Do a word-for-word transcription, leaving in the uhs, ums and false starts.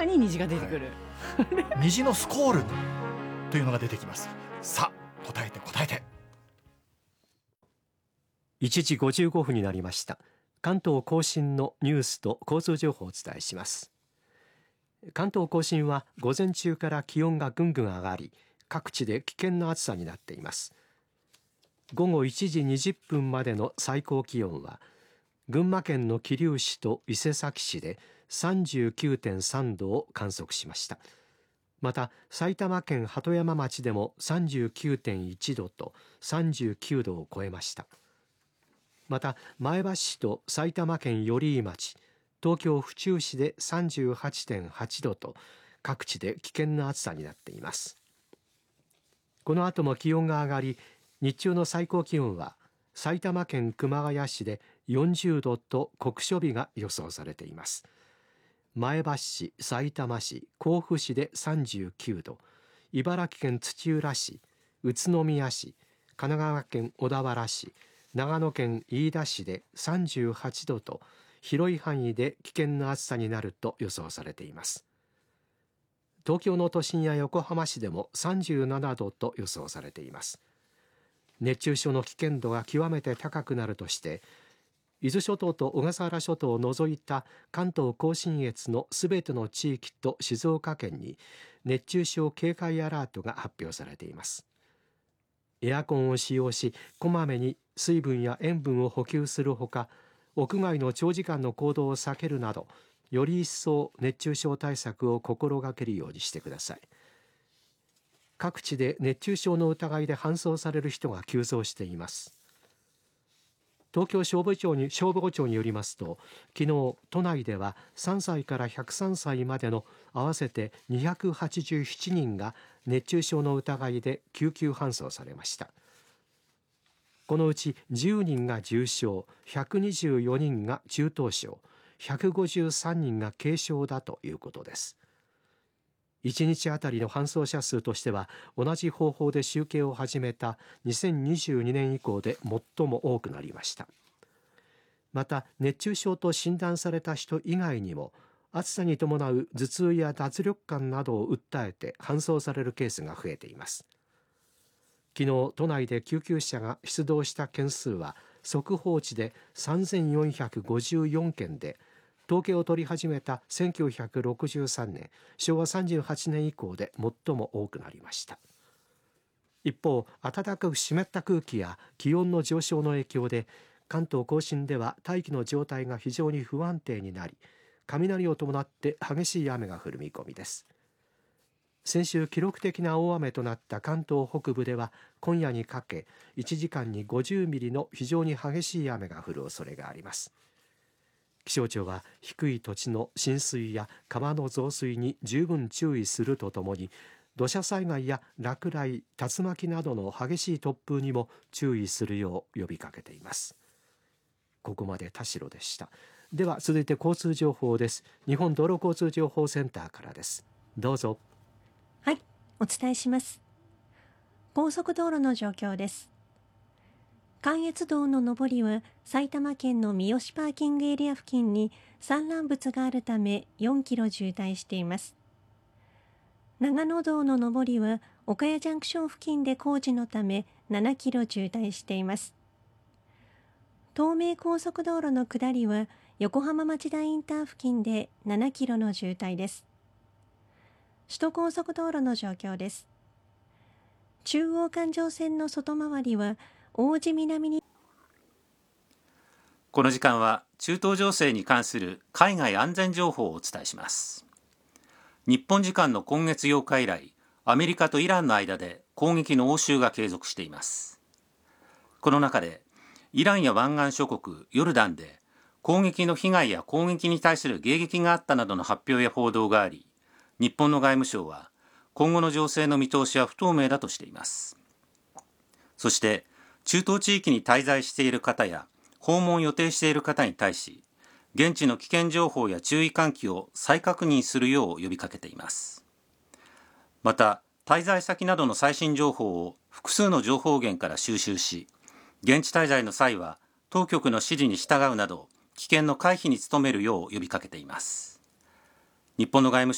中に虹が出てくる、 はい、虹のスコールというのが出てきます。さあ答えて答えて。 いちじごじゅうごふんになりました。関東甲信のニュースと交通情報をお伝えします。関東甲信は午前中から気温がぐんぐん上がり、各地で危険な暑さになっています。午後いちじにじゅっぷんまでの最高気温は群馬県の桐生市と伊勢崎市で さんじゅうきゅうてんさんどを観測しました。また埼玉県鳩山町でも さんじゅうきゅうてんいちどとさんじゅうきゅうどを超えました。また前橋市と埼玉県寄居町、東京府中市で さんじゅうはちてんはちどと各地で危険な暑さになっています。この後も気温が上がり、日中の最高気温は埼玉県熊谷市でよんじゅうどと酷暑日が予想されています。前橋市、さいたま市、甲府市でさんじゅうきゅうど、茨城県土浦市、宇都宮市、神奈川県小田原市、長野県飯田市でさんじゅうはちどと広い範囲で危険な暑さになると予想されています。東京の都心や横浜市でもさんじゅうななどと予想されています。熱中症の危険度が極めて高くなるとして、伊豆諸島と小笠原諸島を除いた関東甲信越のすべての地域と静岡県に熱中症警戒アラートが発表されています。エアコンを使用し、こまめに水分や塩分を補給するほか、屋外の長時間の行動を避けるなど、より一層熱中症対策を心がけるようにしてください。各地で熱中症の疑いで搬送される人が急増しています。東京消防庁に消防庁によりますと、昨日都内ではさんさいからひゃくさんさいまでの合わせてにひゃくはちじゅうななにんが熱中症の疑いで救急搬送されました。このうちじゅうにんが重症、ひゃくにじゅうよにんが中等症、ひゃくごじゅうさんにんが軽症だということです。いちにちあたりの搬送者数としては同じ方法で集計を始めたにせんにじゅうにねん以降で最も多くなりました。また熱中症と診断された人以外にも暑さに伴う頭痛や脱力感などを訴えて搬送されるケースが増えています。昨日都内で救急車が出動した件数は速報値でさんぜんよんひゃくごじゅうよんけんで、統計を取り始めたせんきゅうひゃくろくじゅうさんねん、しょうわさんじゅうはちねん以降で最も多くなりました。一方、暖かく湿った空気や気温の上昇の影響で関東甲信では大気の状態が非常に不安定になり、雷を伴って激しい雨が降る見込みです。先週記録的な大雨となった関東北部では今夜にかけいちじかんにごじゅうミリの非常に激しい雨が降る恐れがあります。気象庁は低い土地の浸水や川の増水に十分注意するとともに、土砂災害や落雷、竜巻などの激しい突風にも注意するよう呼びかけています。ここまで田代でした。では続いて交通情報です。日本道路交通情報センターからです。どうぞ。 はい、お伝えします。高速道路の状況です。関越道の上りは埼玉県の三芳パーキングエリア付近に散乱物があるためよんキロ渋滞しています。長野道の上りは岡谷ジャンクション付近で工事のためななキロ渋滞しています。東名高速道路の下りは横浜町田インター付近でななキロの渋滞です。首都高速道路の状況です。中央環状線の外回りは王子南に。 この時間は中東情勢に関する海外安全情報をお伝えします。日本時間の今月ようか以来、アメリカとイランの間で攻撃の応酬が継続しています。この中でイランや湾岸諸国ヨルダンで攻撃の被害や攻撃に対する迎撃があったなどの発表や報道があり、日本の外務省は今後の情勢の見通しは不透明だとしています。そして中東地域に滞在している方や訪問を予定している方に対し、現地の危険情報や注意喚起を再確認するよう呼びかけています。また、滞在先などの最新情報を複数の情報源から収集し、現地滞在の際は当局の指示に従うなど危険の回避に努めるよう呼びかけています。日本の外務省